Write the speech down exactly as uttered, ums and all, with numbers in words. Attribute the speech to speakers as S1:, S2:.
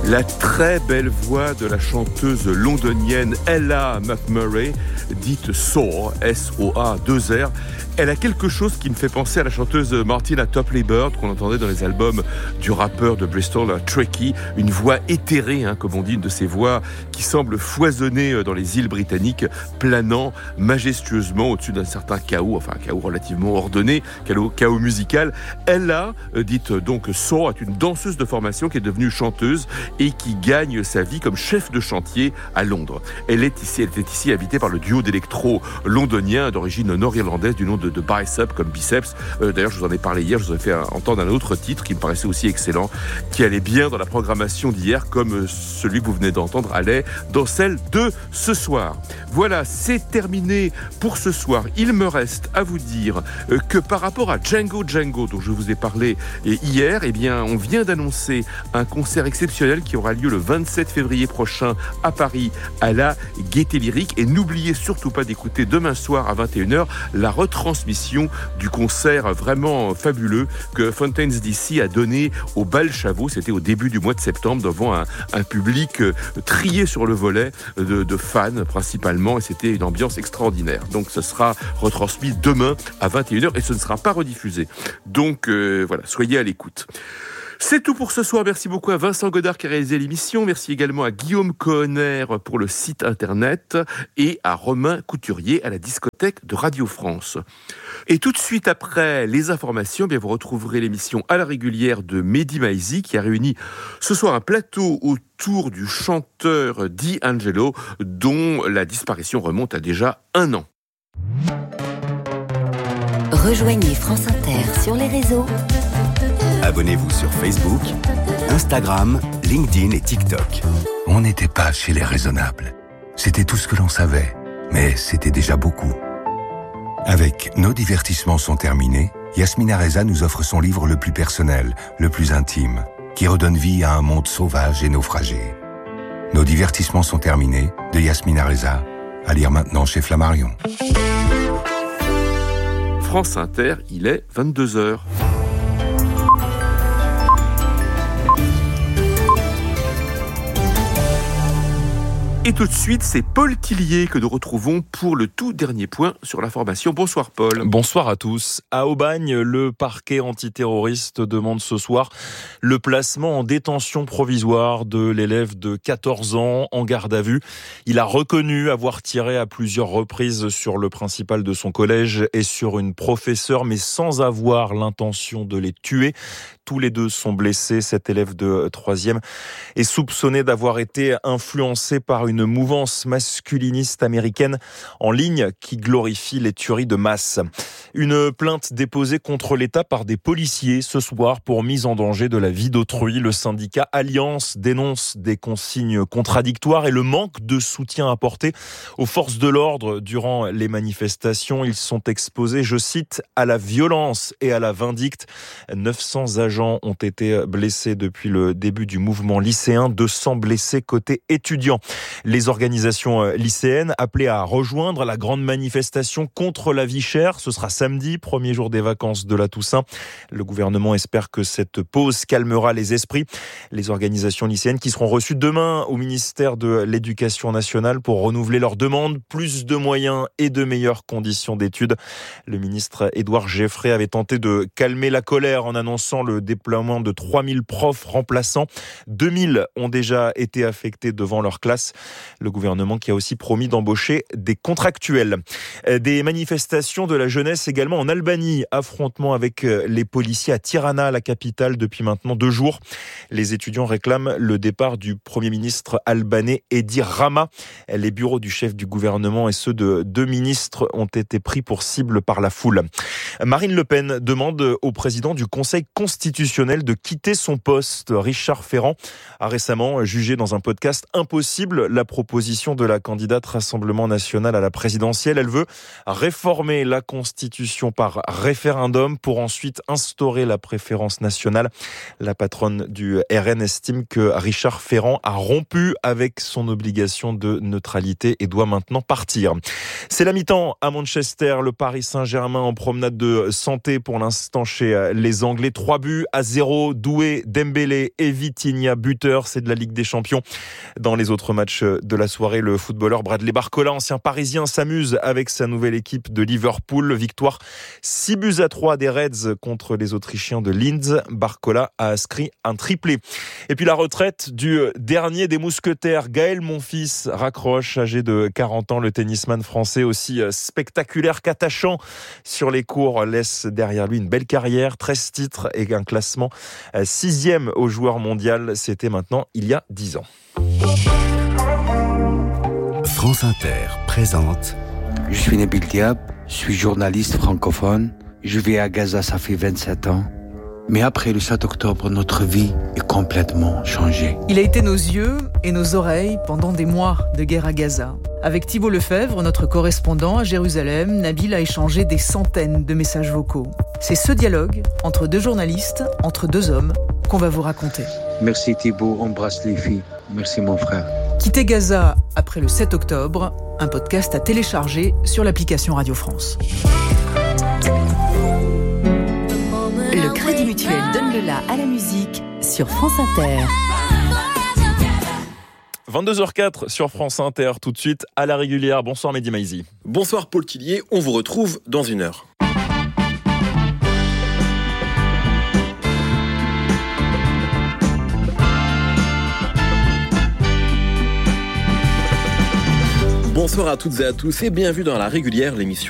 S1: La très belle voix de la chanteuse londonienne Ella McMurray, dite Soar, S O A deux R. Elle a quelque chose qui me fait penser à la chanteuse Martina Topley Bird qu'on entendait dans les albums du rappeur de Bristol, Tricky. Une voix éthérée, hein, comme on dit, une de ces voix qui semble foisonner dans les îles britanniques, planant majestueusement au-dessus d'un certain chaos, enfin un chaos relativement ordonné, chaos, chaos musical. Ella, dite donc Soar, est une danseuse de formation qui est devenue chanteuse et qui gagne sa vie comme chef de chantier à Londres. Elle est ici, elle était ici invitée par le duo d'électro londonien d'origine nord-irlandaise du nom de, de Bicep, comme biceps. Euh, d'ailleurs, je vous en ai parlé hier, je vous ai fait entendre un autre titre qui me paraissait aussi excellent, qui allait bien dans la programmation d'hier, comme celui que vous venez d'entendre allait dans celle de ce soir. Voilà, c'est terminé pour ce soir. Il me reste à vous dire que par rapport à Django Django, dont je vous ai parlé hier, eh bien, on vient d'annoncer un concert exceptionnel qui aura lieu le vingt-sept février prochain à Paris, à la Gaîté Lyrique. Et n'oubliez surtout pas d'écouter demain soir à vingt et une heures la retransmission du concert vraiment fabuleux que Fontaines D C a donné au Bal Chavot. C'était au début du mois de septembre devant un, un public trié sur le volet de, de fans principalement, et c'était une ambiance extraordinaire. Donc ce sera retransmis demain à vingt et une heures et ce ne sera pas rediffusé. Donc euh, voilà, soyez à l'écoute. C'est tout pour ce soir. Merci beaucoup à Vincent Godard qui a réalisé l'émission. Merci également à Guillaume Cohenner pour le site internet et à Romain Couturier à la discothèque de Radio France. Et tout de suite après les informations, bien vous retrouverez l'émission à la régulière de Mehdi Maizi qui a réuni ce soir un plateau autour du chanteur D'Angelo dont la disparition remonte à déjà un an.
S2: Rejoignez France Inter sur les réseaux.
S3: Abonnez-vous sur Facebook, Instagram, LinkedIn et TikTok.
S4: On n'était pas chez les raisonnables. C'était tout ce que l'on savait, mais c'était déjà beaucoup. Avec Nos divertissements sont terminés, Yasmina Reza nous offre son livre le plus personnel, le plus intime, qui redonne vie à un monde sauvage et naufragé. Nos divertissements sont terminés, de Yasmina Reza, à lire maintenant chez Flammarion.
S1: France Inter, il est vingt-deux heures. Et tout de suite, c'est Paul Tillier que nous retrouvons pour le tout dernier point sur l'information. Bonsoir Paul.
S5: Bonsoir à tous. À Aubagne, le parquet antiterroriste demande ce soir le placement en détention provisoire de l'élève de quatorze ans en garde à vue. Il a reconnu avoir tiré à plusieurs reprises sur le principal de son collège et sur une professeure, mais sans avoir l'intention de les tuer. Tous les deux sont blessés. Cet élève de troisième est soupçonné d'avoir été influencé par une mouvance masculiniste américaine en ligne qui glorifie les tueries de masse. Une plainte déposée contre l'État par des policiers ce soir pour mise en danger de la vie d'autrui. Le syndicat Alliance dénonce des consignes contradictoires et le manque de soutien apporté aux forces de l'ordre durant les manifestations. Ils sont exposés, je cite, à la violence et à la vindicte. neuf cents agents ont été blessés depuis le début du mouvement lycéen, deux cents blessés côté étudiants. Les organisations lycéennes appelées à rejoindre la grande manifestation contre la vie chère. Ce sera samedi, premier jour des vacances de la Toussaint. Le gouvernement espère que cette pause calmera les esprits. Les organisations lycéennes qui seront reçues demain au ministère de l'Éducation nationale pour renouveler leurs demandes, plus de moyens et de meilleures conditions d'études. Le ministre Édouard Geffray avait tenté de calmer la colère en annonçant le déploiement de trois mille profs remplaçants. deux mille ont déjà été affectés devant leur classe. Le gouvernement qui a aussi promis d'embaucher des contractuels. Des manifestations de la jeunesse également en Albanie. Affrontement avec les policiers à Tirana, la capitale, depuis maintenant deux jours. Les étudiants réclament le départ du Premier ministre albanais Edi Rama. Les bureaux du chef du gouvernement et ceux de deux ministres ont été pris pour cible par la foule. Marine Le Pen demande au président du Conseil constitutionnel de quitter son poste. Richard Ferrand a récemment jugé dans un podcast impossible la proposition de la candidate Rassemblement National à la présidentielle. Elle veut réformer la Constitution par référendum pour ensuite instaurer la préférence nationale. La patronne du R N estime que Richard Ferrand a rompu avec son obligation de neutralité et doit maintenant partir. C'est la mi-temps à Manchester. Le Paris Saint-Germain en promenade de santé pour l'instant chez les Anglais. Trois buts buts à zéro. Doué, Dembélé et Vitinha buteurs. C'est de la Ligue des Champions. Dans les autres matchs de la soirée, le footballeur Bradley Barcola, ancien parisien, s'amuse avec sa nouvelle équipe de Liverpool. Victoire six buts à trois des Reds contre les Autrichiens de Linz. Barcola a inscrit un triplé. Et puis la retraite du dernier des mousquetaires, Gaël Monfils, raccroche, âgé de quarante ans. Le tennisman français, aussi spectaculaire qu'attachant sur les cours, laisse derrière lui une belle carrière, treize titres et un classement sixième au joueur mondial. C'était maintenant il y a dix ans.
S3: France Inter présente.
S6: Je suis Nabil Diab, je suis journaliste francophone. Je vis à Gaza, ça fait vingt-sept ans. Mais après le sept octobre, notre vie est complètement changée.
S7: Il a été nos yeux et nos oreilles pendant des mois de guerre à Gaza. Avec Thibault Lefebvre, notre correspondant à Jérusalem, Nabil a échangé des centaines de messages vocaux. C'est ce dialogue entre deux journalistes, entre deux hommes, qu'on va vous raconter.
S6: Merci Thibault, embrasse les filles. Merci mon frère.
S7: Quitter Gaza après le sept octobre, un podcast à télécharger sur l'application Radio France.
S2: Le Crédit Mutuel donne le la à la musique sur France Inter.
S5: vingt-deux heures quatre sur France Inter, tout de suite à la régulière. Bonsoir Mehdi Maizi.
S8: Bonsoir Paul Tillier, on vous retrouve dans une heure. Bonsoir à toutes et à tous et bienvenue dans la régulière, l'émission